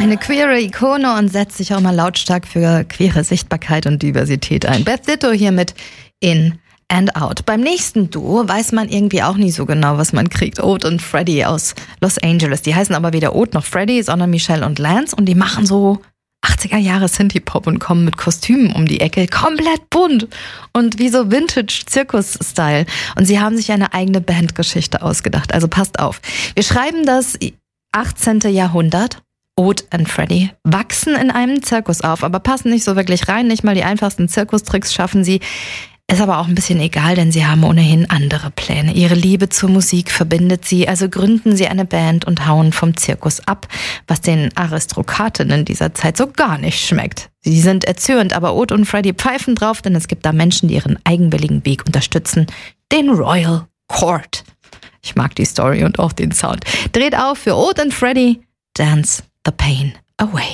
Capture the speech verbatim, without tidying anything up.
Eine queere Ikone und setzt sich auch mal lautstark für queere Sichtbarkeit und Diversität ein. Beth Ditto hier mit In and Out. Beim nächsten Duo weiß man irgendwie auch nie so genau, was man kriegt. Oat und Freddie aus Los Angeles. Die heißen aber weder Oat noch Freddie, sondern Michelle und Lance. Und die machen so achtziger Jahre Synthie-Pop und kommen mit Kostümen um die Ecke. Komplett bunt und wie so Vintage-Zirkus-Style. Und sie haben sich eine eigene Bandgeschichte ausgedacht. Also passt auf. Wir schreiben das achtzehnte Jahrhundert. Oat und Freddie wachsen in einem Zirkus auf, aber passen nicht so wirklich rein. Nicht mal die einfachsten Zirkustricks schaffen sie. Ist aber auch ein bisschen egal, denn sie haben ohnehin andere Pläne. Ihre Liebe zur Musik verbindet sie, also gründen sie eine Band und hauen vom Zirkus ab, was den Aristokratinnen dieser Zeit so gar nicht schmeckt. Sie sind erzürnt, aber Oat und Freddie pfeifen drauf, denn es gibt da Menschen, die ihren eigenwilligen Weg unterstützen. Den Royal Court. Ich mag die Story und auch den Sound. Dreht auf für Oat und Freddie. Dance the pain away.